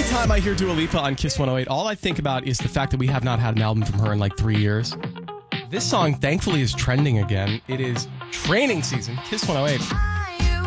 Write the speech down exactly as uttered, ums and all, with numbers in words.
Anytime I hear Dua Lipa on Kiss one oh eight, all I think about is the fact that we have not had an album from her in like three years. This song, thankfully, is trending again. It is Training Season, Kiss one oh eight.